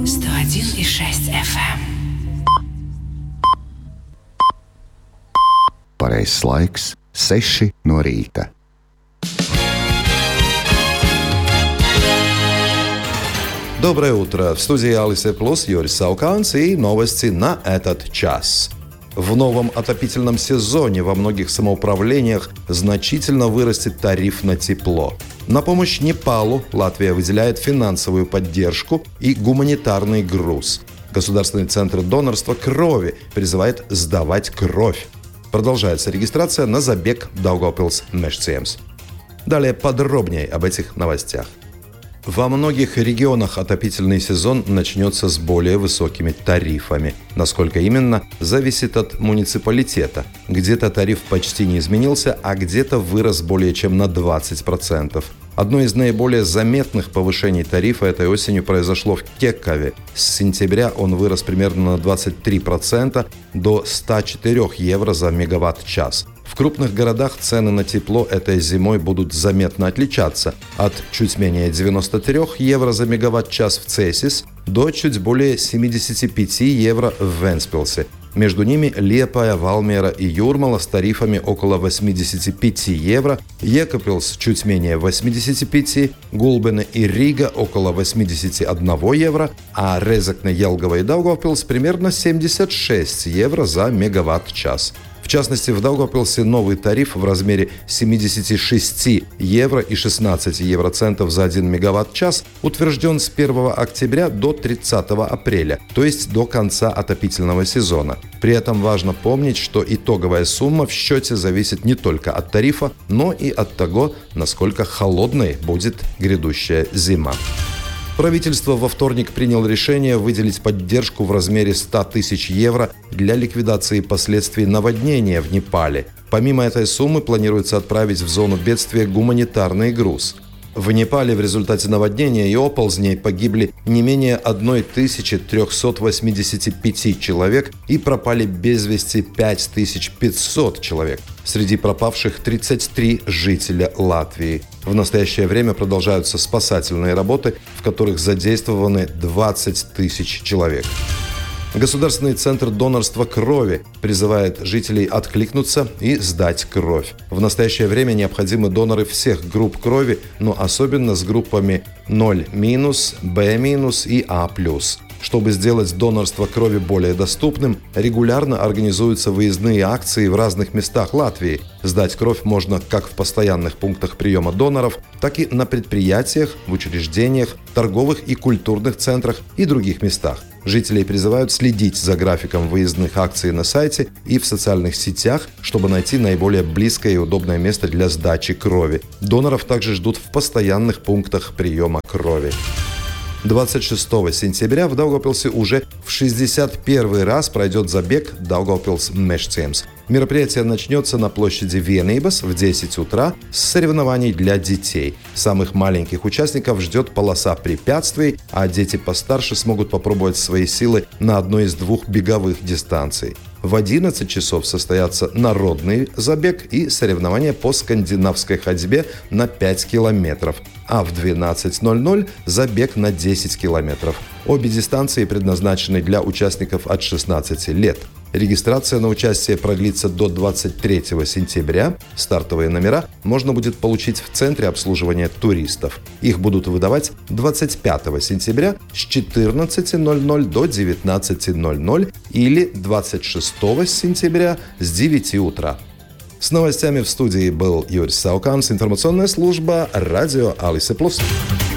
101,6 FM. Pareizais laiks - 6 no rīta. Доброе утро! В студии Алисе Плюс Юрий Сауканс и новости на этот час. В новом отопительном сезоне во многих самоуправлениях значительно вырастет тариф на тепло. На помощь Непалу Латвия выделяет финансовую поддержку и гуманитарный груз. Государственный центр донорства крови призывает сдавать кровь. Продолжается регистрация на забег Daugavpils Mežciems. Далее подробнее об этих новостях. Во многих регионах отопительный сезон начнется с более высокими тарифами. Насколько именно, зависит от муниципалитета. Где-то тариф почти не изменился, а где-то вырос более чем на 20%. Одно из наиболее заметных повышений тарифа этой осенью произошло в Кекаве. С сентября он вырос примерно на 23% до 104 евро за мегаватт-час. В крупных городах цены на тепло этой зимой будут заметно отличаться от чуть менее 93 евро за мегаватт-час в Цесис до чуть более 75 евро в Вентспилсе. Между ними Лиепая, Валмера и Юрмала с тарифами около 85 евро, Екапилс чуть менее 85, Гулбене и Рига около 81 евро, а Резекне, Елгова и Даугавпилс примерно 76 евро за мегаватт-час. В частности, в Даугавпилсе новый тариф в размере 76 евро и 16 евроцентов за 1 мегаватт-час утвержден с 1 октября до 30 апреля, то есть до конца отопительного сезона. При этом важно помнить, что итоговая сумма в счете зависит не только от тарифа, но и от того, насколько холодной будет грядущая зима. Правительство во вторник приняло решение выделить поддержку в размере 100 тысяч евро для ликвидации последствий наводнения в Непале. Помимо этой суммы планируется отправить в зону бедствия гуманитарный груз. В Непале в результате наводнения и оползней погибли не менее 1385 человек и пропали без вести 5500 человек. Среди пропавших 33 жителя Латвии. В настоящее время продолжаются спасательные работы, в которых задействованы 20 тысяч человек. Государственный центр донорства крови призывает жителей откликнуться и сдать кровь. В настоящее время необходимы доноры всех групп крови, но особенно с группами 0-, B- и А+. Чтобы сделать донорство крови более доступным, регулярно организуются выездные акции в разных местах Латвии. Сдать кровь можно как в постоянных пунктах приема доноров, так и на предприятиях, в учреждениях, торговых и культурных центрах и других местах. Жителей призывают следить за графиком выездных акций на сайте и в социальных сетях, чтобы найти наиболее близкое и удобное место для сдачи крови. Доноров также ждут в постоянных пунктах приема крови. 26 сентября в Daugavpilсе уже в 61 раз пройдет забег Daugavpils Mežciems. Мероприятие начнется на площади Vienības в 10 утра с соревнований для детей. Самых маленьких участников ждет полоса препятствий, а дети постарше смогут попробовать свои силы на одной из двух беговых дистанций. В 11 часов состоятся народный забег и соревнования по скандинавской ходьбе на 5 километров, а в 12:00 забег на 10 километров. Обе дистанции предназначены для участников от 16 лет. Регистрация на участие продлится до 23 сентября. Стартовые номера можно будет получить в Центре обслуживания туристов. Их будут выдавать 25 сентября с 14:00 до 19:00 или 26 сентября с 9 утра. С новостями в студии был Юрий Сауканс, информационная служба «Радио Алисе Плюс».